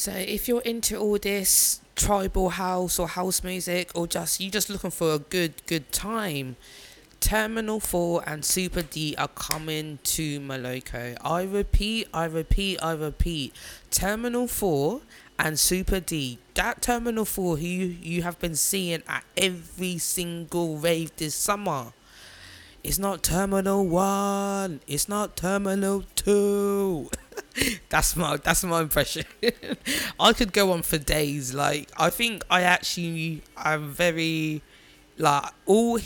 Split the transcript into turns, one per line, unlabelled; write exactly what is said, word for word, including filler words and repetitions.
So if you're into all this tribal house or house music, or just you just looking for a good good time, Terminal four and Super D are coming to Maloko. I repeat, I repeat, I repeat. Terminal four and Super D. That Terminal four who you, you have been seeing at every single rave this summer. It's not Terminal one. It's not Terminal two. That's my that's my impression. I could go on for days. Like I think I actually I'm very like all